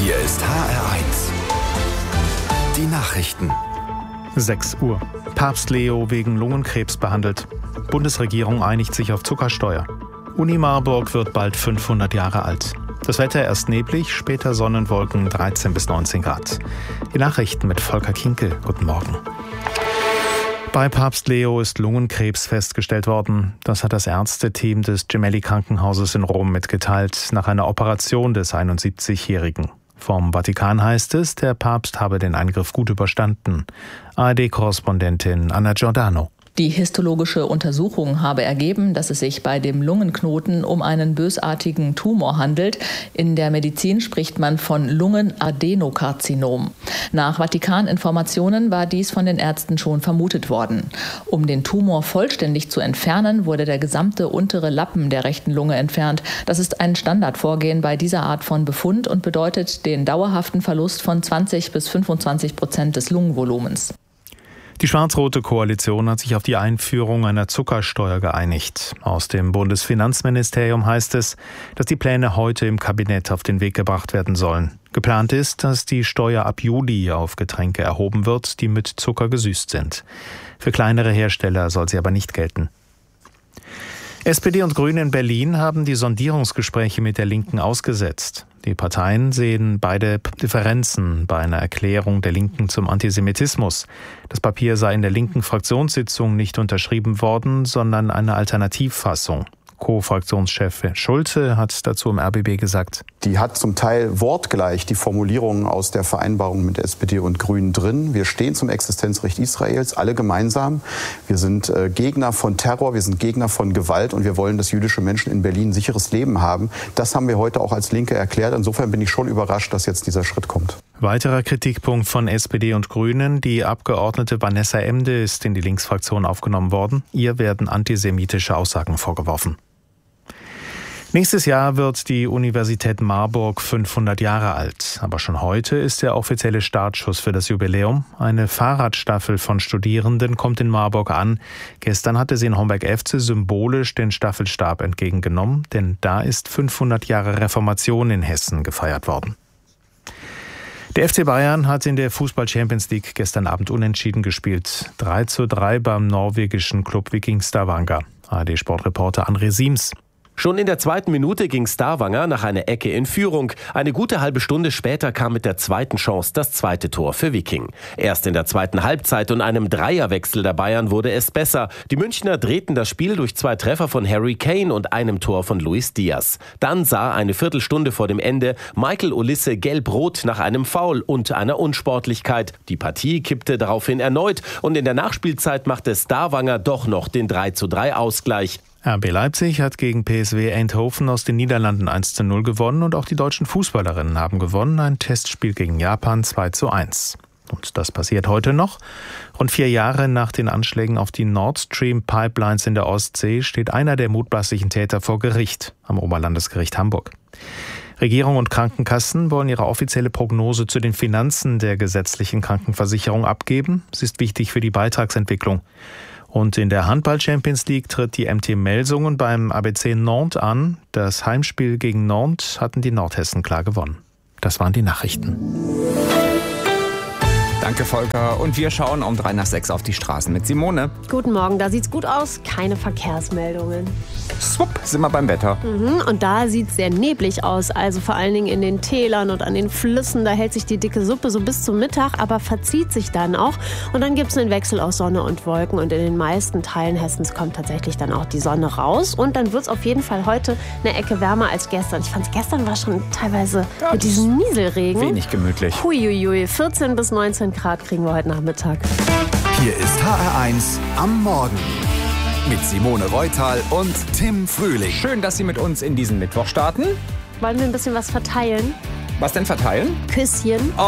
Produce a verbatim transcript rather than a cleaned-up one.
Hier ist H R eins. Die Nachrichten. sechs Uhr. Papst Leo wegen Lungenkrebs behandelt. Bundesregierung einigt sich auf Zuckersteuer. Uni Marburg wird bald fünfhundert Jahre alt. Das Wetter erst neblig, später Sonnenwolken, dreizehn bis neunzehn Grad. Die Nachrichten mit Volker Kinkel. Guten Morgen. Bei Papst Leo ist Lungenkrebs festgestellt worden. Das hat das Ärzteteam des Gemelli-Krankenhauses in Rom mitgeteilt, nach einer Operation des einundsiebzigjährigen. Vom Vatikan heißt es, der Papst habe den Eingriff gut überstanden. A R D-Korrespondentin Anna Giordano. Die histologische Untersuchung habe ergeben, dass es sich bei dem Lungenknoten um einen bösartigen Tumor handelt. In der Medizin spricht man von Lungenadenokarzinom. Nach Vatikaninformationen war dies von den Ärzten schon vermutet worden. Um den Tumor vollständig zu entfernen, wurde der gesamte untere Lappen der rechten Lunge entfernt. Das ist ein Standardvorgehen bei dieser Art von Befund und bedeutet den dauerhaften Verlust von zwanzig bis fünfundzwanzig Prozent des Lungenvolumens. Die schwarz-rote Koalition hat sich auf die Einführung einer Zuckersteuer geeinigt. Aus dem Bundesfinanzministerium heißt es, dass die Pläne heute im Kabinett auf den Weg gebracht werden sollen. Geplant ist, dass die Steuer ab Juli auf Getränke erhoben wird, die mit Zucker gesüßt sind. Für kleinere Hersteller soll sie aber nicht gelten. S P D und Grüne in Berlin haben die Sondierungsgespräche mit der Linken ausgesetzt. Die Parteien sehen beide Differenzen bei einer Erklärung der Linken zum Antisemitismus. Das Papier sei in der linken Fraktionssitzung nicht unterschrieben worden, sondern eine Alternativfassung. Co-Fraktionschef Schulte hat dazu im R B B gesagt: Die hat zum Teil wortgleich die Formulierungen aus der Vereinbarung mit S P D und Grünen drin. Wir stehen zum Existenzrecht Israels, alle gemeinsam. Wir sind äh, Gegner von Terror, wir sind Gegner von Gewalt und wir wollen, dass jüdische Menschen in Berlin ein sicheres Leben haben. Das haben wir heute auch als Linke erklärt. Insofern bin ich schon überrascht, dass jetzt dieser Schritt kommt. Weiterer Kritikpunkt von S P D und Grünen: Die Abgeordnete Vanessa Emde ist in die Linksfraktion aufgenommen worden. Ihr werden antisemitische Aussagen vorgeworfen. Nächstes Jahr wird die Universität Marburg fünfhundert Jahre alt. Aber schon heute ist der offizielle Startschuss für das Jubiläum. Eine Fahrradstaffel von Studierenden kommt in Marburg an. Gestern hatte sie in Homberg-Efze symbolisch den Staffelstab entgegengenommen, denn da ist fünfhundert Jahre Reformation in Hessen gefeiert worden. Der F C Bayern hat in der Fußball-Champions League gestern Abend unentschieden gespielt. drei zu drei beim norwegischen Club Viking Stavanger. A R D-Sportreporter André Siems. Schon in der zweiten Minute ging Stavanger nach einer Ecke in Führung. Eine gute halbe Stunde später kam mit der zweiten Chance das zweite Tor für Viking. Erst in der zweiten Halbzeit und einem Dreierwechsel der Bayern wurde es besser. Die Münchner drehten das Spiel durch zwei Treffer von Harry Kane und einem Tor von Luis Diaz. Dann sah eine Viertelstunde vor dem Ende Michael Olise gelb-rot nach einem Foul und einer Unsportlichkeit. Die Partie kippte daraufhin erneut und in der Nachspielzeit machte Stavanger doch noch den drei zu drei Ausgleich. R B Leipzig hat gegen P S V Eindhoven aus den Niederlanden eins zu null gewonnen und auch die deutschen Fußballerinnen haben gewonnen. Ein Testspiel gegen Japan zwei zu eins. Und das passiert heute noch. Rund vier Jahre nach den Anschlägen auf die Nord Stream Pipelines in der Ostsee steht einer der mutmaßlichen Täter vor Gericht am Oberlandesgericht Hamburg. Regierung und Krankenkassen wollen ihre offizielle Prognose zu den Finanzen der gesetzlichen Krankenversicherung abgeben. Sie ist wichtig für die Beitragsentwicklung. Und in der Handball-Champions League tritt die M T Melsungen beim A B C Nantes an. Das Heimspiel gegen Nantes hatten die Nordhessen klar gewonnen. Das waren die Nachrichten. Danke, Volker. Und wir schauen um drei nach sechs auf die Straßen mit Simone. Guten Morgen, da sieht's gut aus. Keine Verkehrsmeldungen. Swupp, sind wir beim Wetter. Mhm, und da sieht's sehr neblig aus. Also vor allen Dingen in den Tälern und an den Flüssen. Da hält sich die dicke Suppe so bis zum Mittag, aber verzieht sich dann auch. Und dann gibt's einen Wechsel aus Sonne und Wolken. Und in den meisten Teilen Hessens kommt tatsächlich dann auch die Sonne raus. Und dann wird's auf jeden Fall heute eine Ecke wärmer als gestern. Ich fand, gestern war schon teilweise ja, mit diesem Nieselregen wenig gemütlich. Huiuiui, vierzehn bis neunzehn Grad kriegen wir heute Nachmittag. Hier ist H R eins am Morgen mit Simone Reutal und Tim Frühling. Schön, dass Sie mit uns in diesen Mittwoch starten. Wollen wir ein bisschen was verteilen? Was denn verteilen? Küsschen.